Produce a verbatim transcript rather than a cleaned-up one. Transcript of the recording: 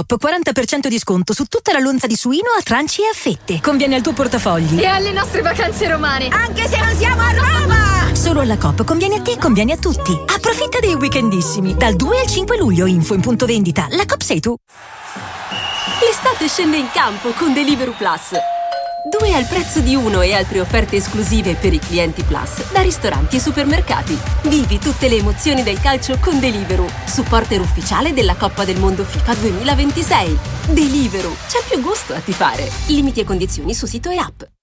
Coop quaranta per cento di sconto su tutta la lonza di suino a tranci e a fette. Conviene al tuo portafogli e alle nostre vacanze romane, anche se non siamo a Roma. Solo alla Coop conviene a te, conviene a tutti. Approfitta dei weekendissimi dal due al cinque luglio. Info in punto vendita. La Coop sei tu. L'estate scende in campo con Deliveroo Plus. Due al prezzo di uno e altre offerte esclusive per i clienti Plus da ristoranti e supermercati. Vivi tutte le emozioni del calcio con Deliveroo, supporter ufficiale della Coppa del Mondo FIFA duemilaventisei. Deliveroo, c'è più gusto a tifare. Limiti e condizioni su sito e app.